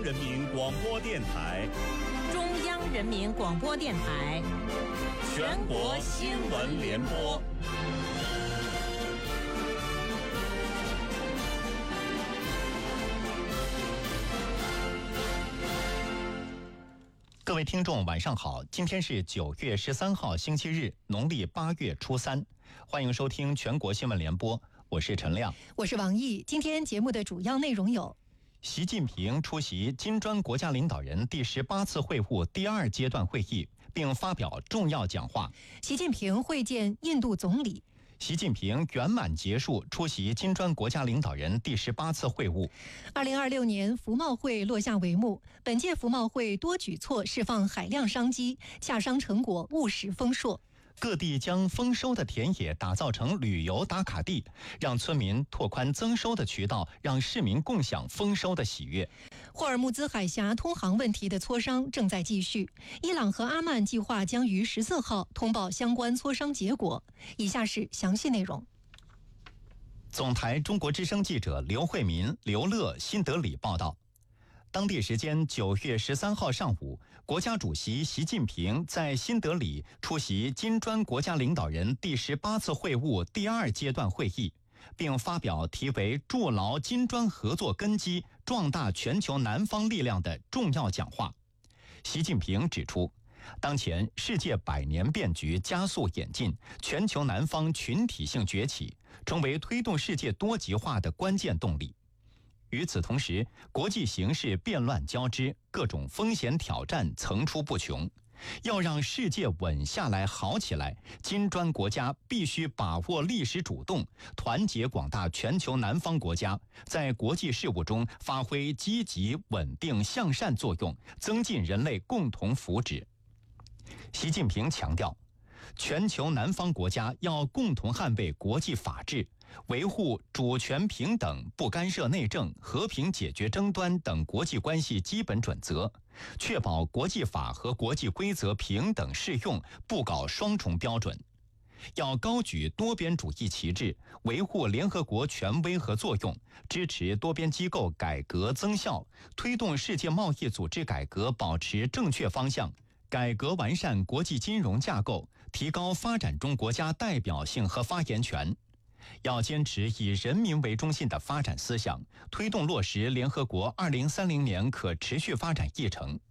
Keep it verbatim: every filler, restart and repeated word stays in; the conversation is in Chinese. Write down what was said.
人民广播电台， 中央人民广播电台， 全国新闻联播。 各位听众晚上好，今天是九月十三号星期日，农历八月初三，欢迎收听全国新闻联播，我是陈亮， 我是王毅。今天节目的主要内容有： 习近平出席金砖国家领导人第十八次会晤第二阶段会议，并发表重要讲话。 习近平会见印度总理。 习近平圆满结束出席金砖国家领导人第十八次会晤。 二零二六年服贸会落下帷幕，本届服贸会多举措释放海量商机，洽商成果务实丰硕。 各地将丰收的田野打造成旅游打卡地，让村民拓宽增收的渠道，让市民共享丰收的喜悦。 霍尔木兹海峡通航问题的磋商正在继续，伊朗和阿曼计划将于十四号通报相关磋商结果。以下是详细内容。 总台中国之声记者刘慧民、刘乐新德里报道。当地时间九月十三号上午，国家主席习近平在新德里出席金砖国家领导人第十八次会晤第二阶段会议，并发表题为“筑牢金砖合作根基，壮大全球南方力量”的重要讲话。习近平指出，当前世界百年变局加速演进，全球南方群体性崛起，成为推动世界多极化的关键动力。与此同时，国际形势变乱交织，各种风险挑战层出不穷。要让世界稳下来、好起来，金砖国家必须把握历史主动，团结广大全球南方国家，在国际事务中发挥积极、稳定、向善作用，增进人类共同福祉。习近平强调，全球南方国家要共同捍卫国际法治，维护主权平等、不干涉内政、和平解决争端等国际关系基本准则，确保国际法和国际规则平等适用，不搞双重标准。要高举多边主义旗帜，维护联合国权威和作用，支持多边机构改革增效，推动世界贸易组织改革保持正确方向，改革完善国际金融架构，提高发展中国家代表性和发言权。要坚持以人民为中心的发展思想，推动落实联合国二零三零年可持续发展议程。